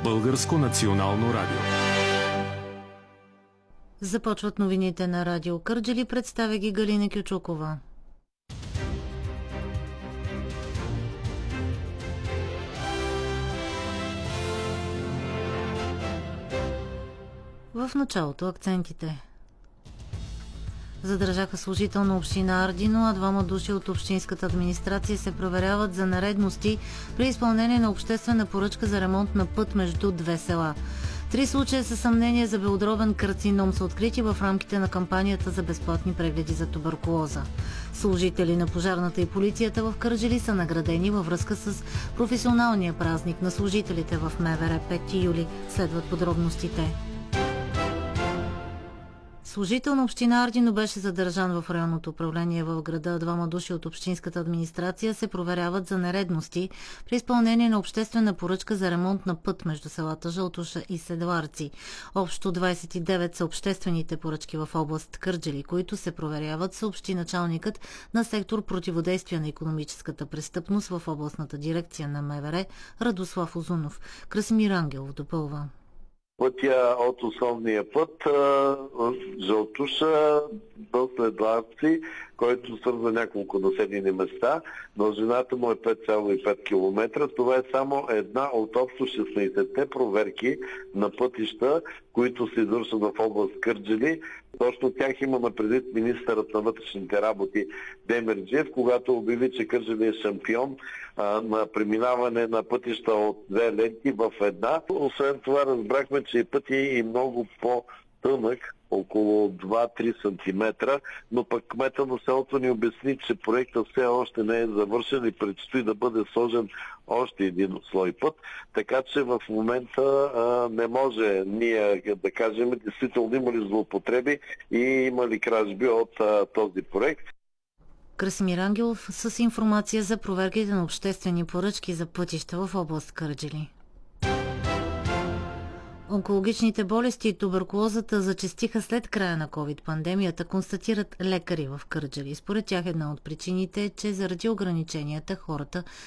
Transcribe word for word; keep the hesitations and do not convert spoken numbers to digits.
Българско национално радио. Започват новините на Радио Кърджали. Представя ги Галина Кючукова. В началото акцентите. Задържаха служител на община Ардино, а двама души от общинската администрация се проверяват за нередности при изпълнение на обществена поръчка за ремонт на път между две села. Три случая със съмнение за белодробен карцином са открити в рамките на кампанията за безплатни прегледи за туберкулоза. Служители на пожарната и полицията в Кърджали са наградени във връзка с професионалния празник на служителите в МВР пети юли. Следват подробностите. Служител на община Ардино беше задържан в районното управление в града. Двама души от общинската администрация се проверяват за нередности при изпълнение на обществена поръчка за ремонт на път между селата Жълтоша и Седларци. Общо двадесет и девет са обществените поръчки в област Кърджали, които се проверяват, съобщи началникът на сектор противодействие на икономическата престъпност в областната дирекция на МВР Радослав Озунов. Красимир Ангелов допълва. Пътя от основния път Жълтуша до Седларци, който свързва няколко населени места. Дължината му е пет цяло и пет километра. Това е само една от общо шестнадесетте проверки на пътища, които се извършват в област Кърджали. Точно тях имаме предвид министърът на вътрешните работи Демерджиев, когато обяви, че Кърджали е шампион а, на преминаване на пътища от две ленти в една. Освен това разбрахме, че пътят е много по-тънък, около два-три сантиметра, но пък кмета на селото ни обясни, че проектът все още не е завършен и предстои да бъде сложен още един слой път, така че в момента а, не може ние да кажем действително има ли злоупотреби и има ли кражби от а, този проект. Красимир Ангелов с информация за проверките на обществени поръчки за пътища в област Кърджали. Онкологичните болести и туберкулозата зачестиха след края на ковид-пандемията, констатират лекари в Кърджали. Според тях една от причините е, че заради ограниченията хората